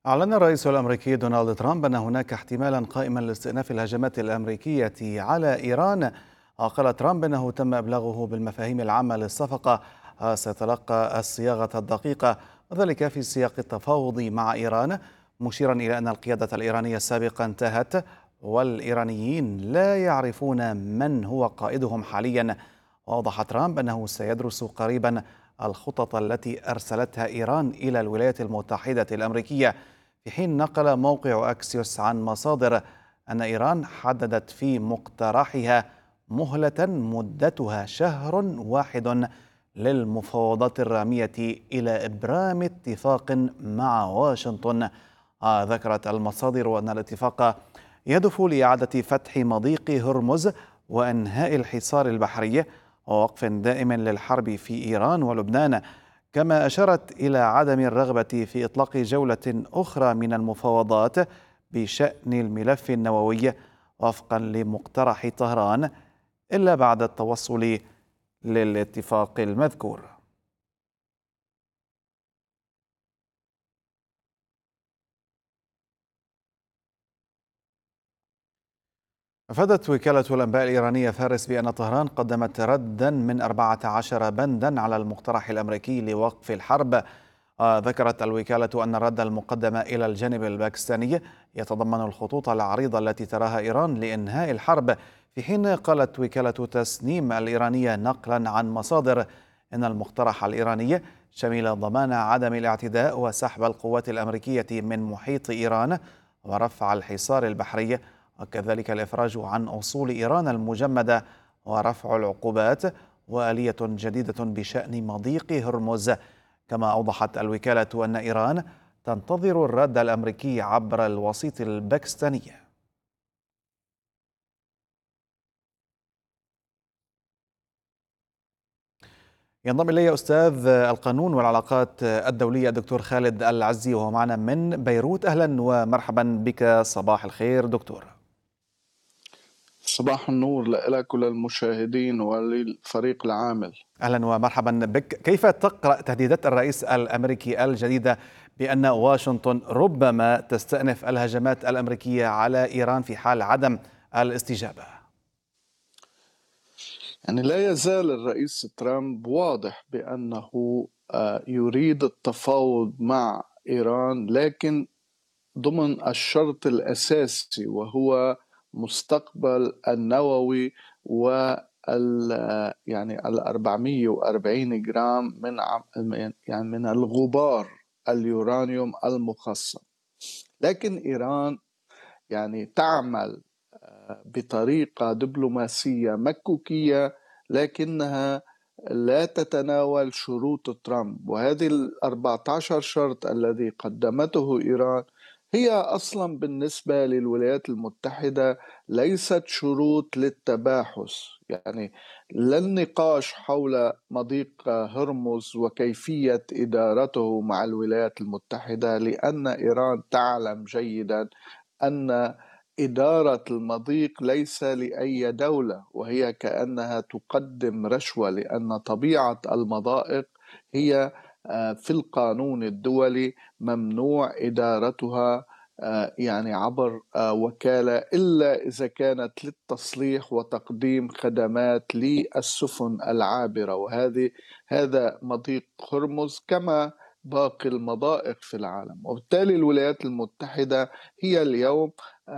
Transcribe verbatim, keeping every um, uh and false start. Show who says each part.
Speaker 1: أعلن الرئيس الأمريكي دونالد ترامب أن هناك احتمالا قائما لاستئناف الهجمات الأمريكية على إيران. قال ترامب أنه تم إبلاغه بالمفاهيم العامة للصفقة سيتلقى الصياغة الدقيقة، وذلك في سياق التفاوض مع إيران، مشيرا إلى أن القيادة الإيرانية السابقة انتهت والإيرانيين لا يعرفون من هو قائدهم حاليا. وأوضح ترامب أنه سيدرس قريبا الخطط التي أرسلتها إيران إلى الولايات المتحدة الأمريكية، في حين نقل موقع أكسيوس عن مصادر أن إيران حددت في مقترحها مهلة مدتها شهر واحد للمفاوضات الرامية إلى إبرام اتفاق مع واشنطن. آه، ذكرت المصادر أن الاتفاق يهدف لإعادة فتح مضيق هرمز وإنهاء الحصار البحري ووقف دائم للحرب في إيران ولبنان، كما أشارت إلى عدم الرغبة في إطلاق جولة أخرى من المفاوضات بشأن الملف النووي وفقا لمقترح طهران إلا بعد التوصل للاتفاق المذكور. أفادت وكالة الأنباء الإيرانية فارس بأن طهران قدمت ردا من أربعة عشر بندا على المقترح الأمريكي لوقف الحرب. آه، ذكرت الوكالة أن الرد المقدم إلى الجانب الباكستاني يتضمن الخطوط العريضة التي تراها إيران لإنهاء الحرب، في حين قالت وكالة تسنيم الإيرانية نقلا عن مصادر إن المقترح الإيراني شمل ضمان عدم الاعتداء وسحب القوات الأمريكية من محيط إيران ورفع الحصار البحري، وكذلك الإفراج عن أصول إيران المجمدة ورفع العقوبات وآلية جديدة بشأن مضيق هرمز. كما أوضحت الوكالة أن إيران تنتظر الرد الأمريكي عبر الوسيط الباكستاني. ينضم إلي أستاذ القانون والعلاقات الدولية الدكتور خالد العزي وهو معنا من بيروت. أهلا ومرحبا بك، صباح الخير دكتور.
Speaker 2: صباح النور لك وللمشاهدين وللفريق العامل.
Speaker 1: أهلا ومرحبا بك. كيف تقرأ تهديدات الرئيس الأمريكي الجديدة بأن واشنطن ربما تستأنف الهجمات الأمريكية على إيران في حال عدم الاستجابة؟
Speaker 2: يعني لا يزال الرئيس ترامب واضح بأنه يريد التفاوض مع إيران، لكن ضمن الشرط الأساسي وهو مستقبل النووي و يعني ال أربعمئة وأربعين جرام من يعني من الغبار اليورانيوم المخصب. لكن إيران يعني تعمل بطريقة دبلوماسية مكوكية، لكنها لا تتناول شروط ترامب، وهذه الأربعة عشر شرط الذي قدمته إيران هي أصلا بالنسبة للولايات المتحدة ليست شروط للتباحث. يعني لا النقاش حول مضيق هرمز وكيفية إدارته مع الولايات المتحدة، لأن إيران تعلم جيدا أن إدارة المضيق ليس لأي دولة، وهي كأنها تقدم رشوة، لأن طبيعة المضائق هي في القانون الدولي ممنوع إدارتها يعني عبر وكالة إلا إذا كانت للتصليح وتقديم خدمات للسفن العابرة، وهذه هذا مضيق هرمز كما باقي المضائق في العالم. وبالتالي الولايات المتحدة هي اليوم